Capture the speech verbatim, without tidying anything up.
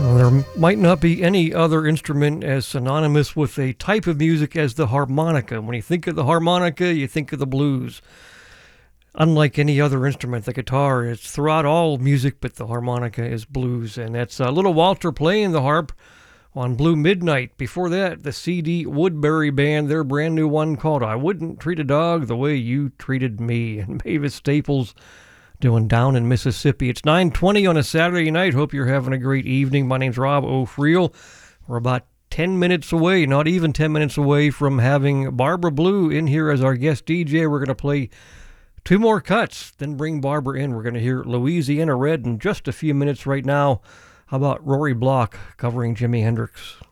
There might not be any other instrument as synonymous with a type of music as the harmonica. When you think of the harmonica, you think of the blues. Unlike any other instrument, the guitar is throughout all music, but the harmonica is blues. And that's uh, Little Walter playing the harp on Blue Midnight. Before that, the C D Woodbury Band, their brand new one called I Wouldn't Treat a Dog the Way You Treated Me. And Mavis Staples doing Down in Mississippi. It's nine twenty on a Saturday night. Hope you're having a great evening. My name's Rob O'Friel. We're about ten minutes away, not even ten minutes away from having Barbara Blue in here as our guest D J. We're going to play two more cuts, then bring Barbara in. We're going to hear Louisiana Red in just a few minutes right now. How about Rory Block covering Jimi Hendrix?